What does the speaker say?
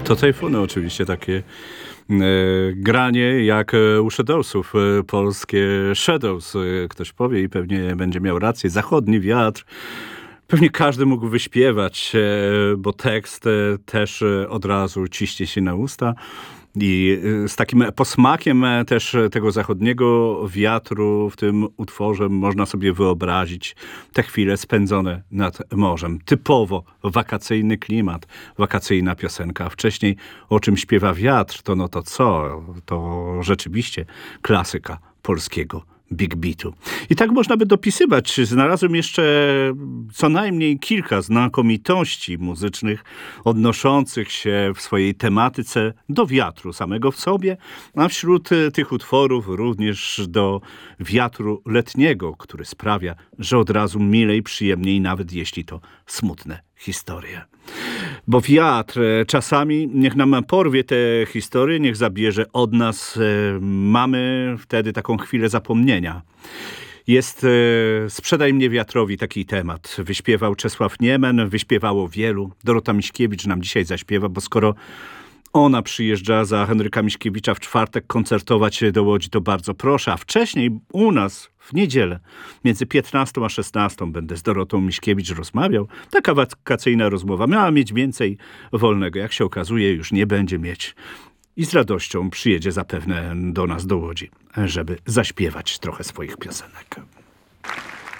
To Tajfuny oczywiście takie granie jak u Shadowsów, polskie Shadows. Ktoś powie i pewnie będzie miał rację. Zachodni wiatr. Pewnie każdy mógł wyśpiewać, bo tekst też od razu ciśnie się na usta. I z takim posmakiem też tego zachodniego wiatru w tym utworze można sobie wyobrazić te chwile spędzone nad morzem. Typowo wakacyjny klimat, wakacyjna piosenka. A wcześniej o czym śpiewa wiatr, to no to co? To rzeczywiście klasyka polskiego Big Beatu. I tak można by dopisywać. Znalazłem jeszcze co najmniej kilka znakomitości muzycznych odnoszących się w swojej tematyce do wiatru samego w sobie, a wśród tych utworów również do wiatru letniego, który sprawia, że od razu milej, przyjemniej, nawet jeśli to smutne historie. Bo wiatr czasami niech nam porwie te historie, niech zabierze od nas. Mamy wtedy taką chwilę zapomnienia. Jest Sprzedaj mnie wiatrowi taki temat. Wyśpiewał Czesław Niemen, wyśpiewało wielu. Dorota Miśkiewicz nam dzisiaj zaśpiewa, bo skoro ona przyjeżdża za Henryka Miśkiewicza w czwartek koncertować do Łodzi, to bardzo proszę. A wcześniej u nas w niedzielę między 15 a 16 będę z Dorotą Miśkiewicz rozmawiał. Taka wakacyjna rozmowa. Miała mieć więcej wolnego. Jak się okazuje, już nie będzie mieć. I z radością przyjedzie zapewne do nas do Łodzi, żeby zaśpiewać trochę swoich piosenek.